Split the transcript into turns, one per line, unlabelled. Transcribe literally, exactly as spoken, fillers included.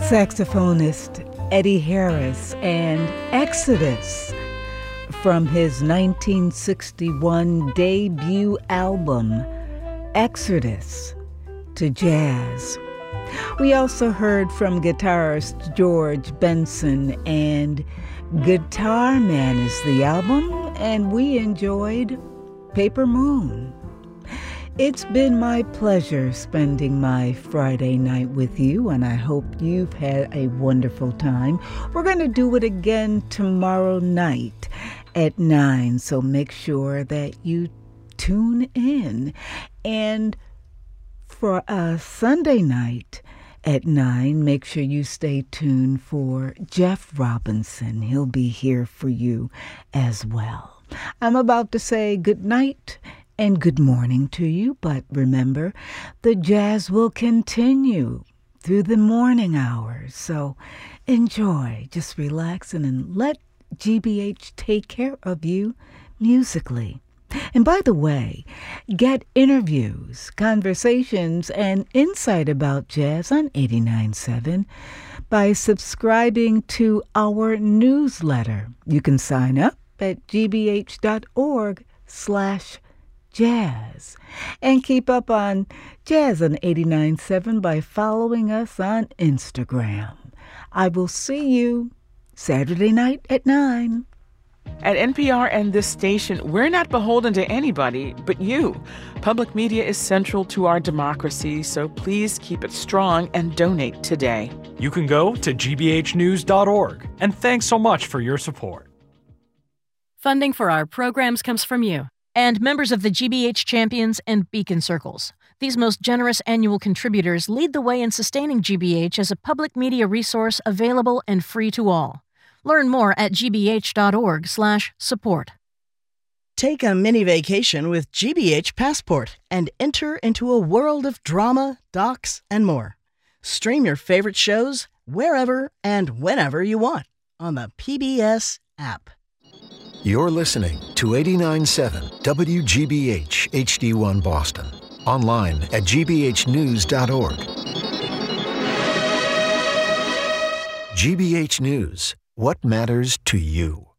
saxophonist Eddie Harris and Exodus from his nineteen sixty-one debut album, Exodus, to jazz. We also heard from guitarist George Benson and Guitar Man is the album, and we enjoyed Paper Moon. It's been my pleasure spending my Friday night with you, and I hope you've had a wonderful time. We're going to do it again tomorrow night at nine, so make sure that you tune in. And for a Sunday night at nine, make sure you stay tuned for Jeff Robinson. He'll be here for you as well. I'm about to say good night and good morning to you, but remember, the jazz will continue through the morning hours. So enjoy, just relaxing and let G B H take care of you musically. And by the way, get interviews, conversations, and insight about jazz on eighty-nine point seven by subscribing to our newsletter. You can sign up at gbh.org slash jazz. And keep up on Jazz on eighty-nine point seven by following us on Instagram. I will see you Saturday night at nine.
At N P R and this station, we're not beholden to anybody but you. Public media is central to our democracy, so please keep it strong and donate today.
You can go to g b h news dot org, and thanks so much for your support.
Funding for our programs comes from you and members of the G B H Champions and Beacon Circles. These most generous annual contributors lead the way in sustaining G B H as a public media resource available and free to all. Learn more at gbh.org slash support.
Take a mini vacation with G B H Passport and enter into a world of drama, docs, and more. Stream your favorite shows wherever and whenever you want on the P B S app.
You're listening to eighty-nine point seven W G B H H D one Boston. Online at g b h news dot org. G B H News. What matters to you?